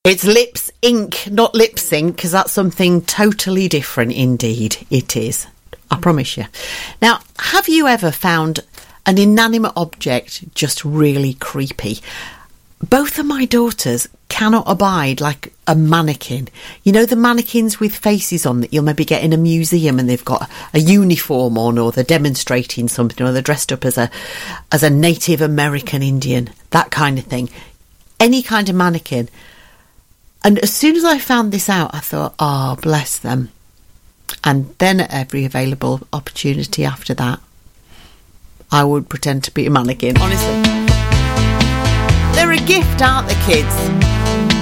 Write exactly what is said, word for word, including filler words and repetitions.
It's lips ink, not lip sync, because that's something totally different indeed. It is. I promise you. Now, have you ever found an inanimate object just really creepy? Both of my daughters cannot abide like a mannequin. You know, the mannequins with faces on that you'll maybe get in a museum and they've got a uniform on, or they're demonstrating something, or they're dressed up as a as a Native American Indian, that kind of thing. Any kind of mannequin. And as soon as I found this out, I thought, oh, bless them. And then at every available opportunity after that, I would pretend to be a mannequin, honestly. They're a gift, aren't they, kids?